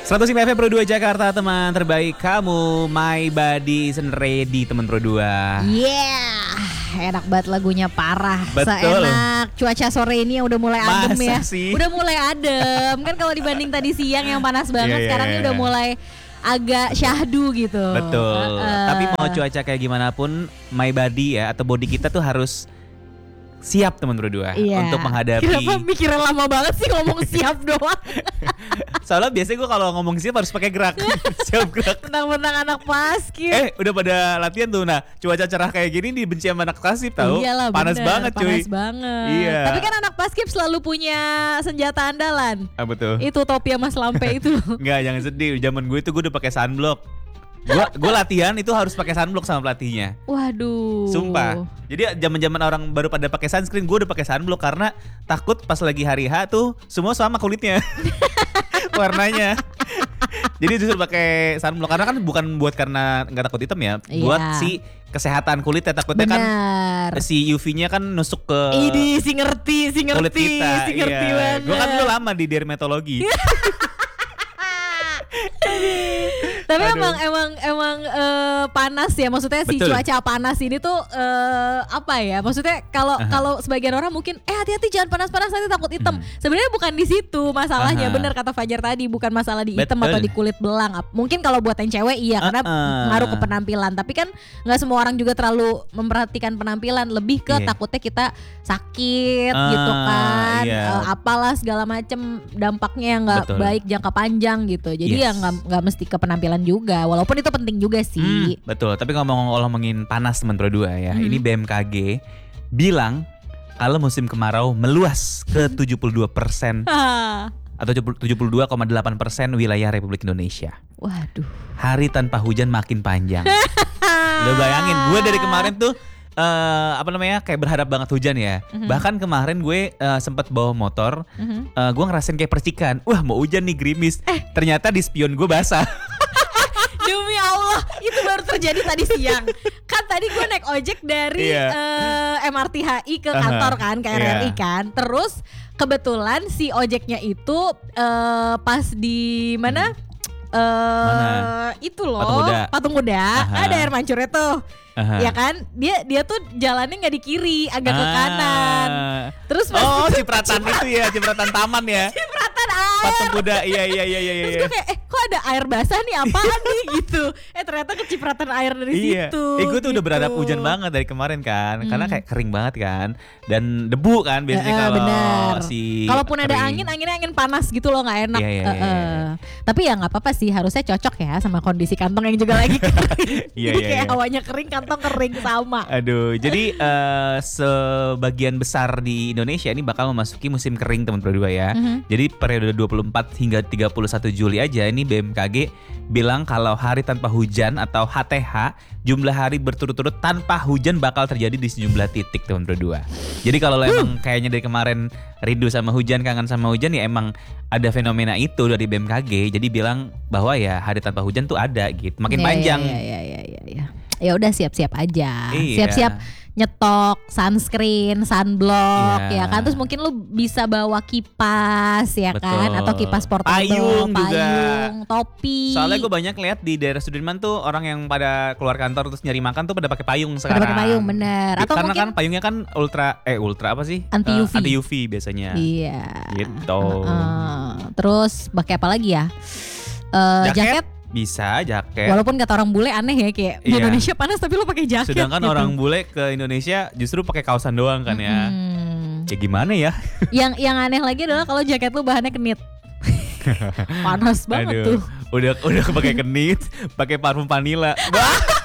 105 FM Pro 2 Jakarta, teman terbaik kamu. My Body Isn't Ready, teman Pro 2. Enak banget lagunya, parah. Betul. Seenak cuaca sore ini yang udah mulai adem. Masa ya sih? Udah mulai adem. Kan kalau dibanding tadi siang yang panas banget, sekarang ini udah mulai agak syahdu gitu. Betul. Tapi mau cuaca kayak gimana pun, my body ya, atau body kita tuh harus siap, teman Pro 2, untuk menghadapi. Kenapa mikirnya lama banget sih ngomong siap doang? Soalnya biasanya gue kalau ngomong siap harus pakai gerak. Siap gerak. Mentang-mentang anak paskib. Udah pada latihan tuh. Nah, cuaca cerah kayak gini dibenci sama anak paskib tahu. Iyalah, panas bener, banget cuy. Panas banget. Iya. Tapi kan anak paskib selalu punya senjata andalan. Betul. Itu topi sama lampe itu. Enggak, jangan sedih. Zaman gue itu gue udah pakai sunblock. Gue latihan itu harus pakai sunblock sama pelatihnya. Waduh. Sumpah. Jadi zaman-zaman orang baru pada pakai sunscreen, gue udah pakai sunblock karena takut pas lagi hari H tuh semua sama kulitnya. Warnanya. Jadi justru pakai sunblock karena kan bukan buat karena nggak takut hitam ya, buat si kesehatan kulitnya, takutnya kan si UV-nya kan nusuk ke si ngerti kulit kita. Banget. Gue kan dulu lama di dermatologi. Tapi emang panas ya, maksudnya. Betul. Si cuaca panas ini tuh apa ya? Maksudnya kalau sebagian orang mungkin hati-hati jangan panas-panas nanti takut hitam. Sebenarnya bukan di situ masalahnya. Bener kata Fajar tadi, bukan masalah di hitam atau di kulit belang. Mungkin kalau buat yang cewek iya karena ngaruh ke penampilan. Tapi kan nggak semua orang juga terlalu memperhatikan penampilan. Lebih ke takutnya kita sakit gitu kan. Apalah segala macem dampaknya yang nggak baik jangka panjang gitu. Jadi ya nggak mesti ke penampilan juga, walaupun itu penting juga sih. Betul, tapi ngomongin panas, teman Pro 2 ya. Ini BMKG bilang kalau musim kemarau meluas ke 72% atau 72,8% wilayah Republik Indonesia. Waduh. Hari tanpa hujan makin panjang. Lo bayangin, gue dari kemarin tuh kayak berharap banget hujan ya. Bahkan kemarin gue sempat bawa motor, gue ngerasain kayak percikan. Wah, mau hujan nih, gerimis. Ternyata di spion gue basah. Demi Allah, itu baru terjadi tadi siang. Kan tadi gue naik ojek dari MRT HI ke kantor kan, ke RRI kan. Terus kebetulan si ojeknya itu pas di mana? Itu loh, Patung Kuda. Ada air mancurnya tuh. Ya kan, dia tuh jalannya nggak di kiri, agak ke kanan. Terus cipratan itu ya, cipratan taman ya. Cipratan air. Patung Kuda, iya. Terus gue kayak, kok ada air basah nih, apaan nih gitu. Ternyata kecipratan air dari situ. Gue tuh udah berharap hujan banget dari kemarin kan, karena kayak kering banget kan, dan debu kan biasanya kalau kalaupun ada anginnya angin panas gitu loh, nggak enak. Tapi ya nggak apa-apa sih, harusnya cocok ya sama kondisi kantong yang juga lagi kering. Jadi kayak hawanya kering, kantong kering sama. Aduh, jadi sebagian besar di Indonesia ini bakal memasuki musim kering, teman Pro 2 ya. Jadi periode 24 hingga 31 Juli aja ini BMKG bilang kalau hari tanpa hujan atau HTH, jumlah hari berturut-turut tanpa hujan bakal terjadi di sejumlah titik, teman Pro 2. Jadi kalau emang kayaknya dari kemarin rindu sama hujan, kangen sama hujan, ya emang ada fenomena itu dari BMKG. Jadi bilang bahwa ya hari tanpa hujan tuh ada gitu, makin panjang. Ya udah, siap-siap aja. Siap-siap nyetok sunscreen, sunblock ya kan. Terus mungkin lu bisa bawa kipas ya kan, atau kipas portable, payung, topi. Soalnya gue banyak lihat di daerah Sudirman tuh orang yang pada keluar kantor terus nyari makan tuh pada pakai payung sekarang. Pada pakai payung, bener. Atau karena mungkin kan payungnya kan ultra apa sih? Anti UV. Anti UV biasanya. Iya. Gitu. Terus pakai apa lagi ya? Jaket. Bisa, jaket. Walaupun kata orang bule aneh ya, kayak di Indonesia panas tapi lo pakai jaket. Sedangkan gitu. orang bule ke Indonesia justru pakai kaosan doang kan ya. Ya gimana ya? Yang aneh lagi adalah kalau jaket lo bahannya kenit. Panas banget tuh. Udah pakai kenit, pakai parfum vanilla. Wah.